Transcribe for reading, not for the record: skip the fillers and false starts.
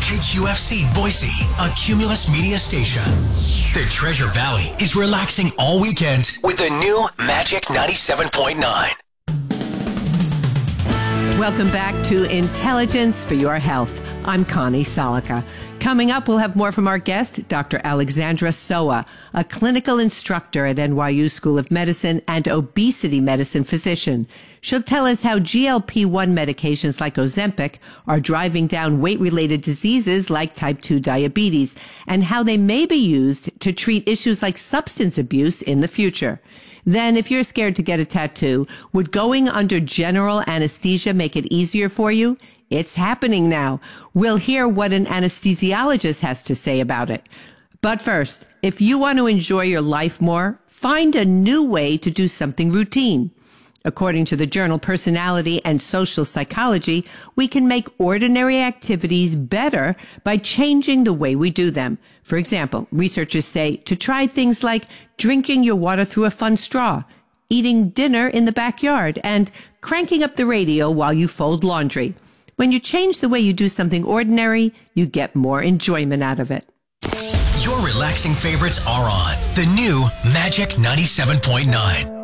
KQFC Boise, a Cumulus Media station. The Treasure Valley is relaxing all weekend with the new Magic 97.9. Welcome back to Intelligence for Your Health. I'm Connie Salica. Coming up, we'll have more from our guest, Dr. Alexandra Soa, a clinical instructor at NYU School of Medicine and obesity medicine physician. She'll tell us how GLP-1 medications like Ozempic are driving down weight-related diseases like type 2 diabetes and how they may be used to treat issues like substance abuse in the future. Then, if you're scared to get a tattoo, would going under general anesthesia make it easier for you? It's happening now. We'll hear what an anesthesiologist has to say about it. But first, if you want to enjoy your life more, find a new way to do something routine. According to the journal Personality and Social Psychology, we can make ordinary activities better by changing the way we do them. For example, researchers say to try things like drinking your water through a fun straw, eating dinner in the backyard, and cranking up the radio while you fold laundry. When you change the way you do something ordinary, you get more enjoyment out of it. Your relaxing favorites are on the new Magic 97.9.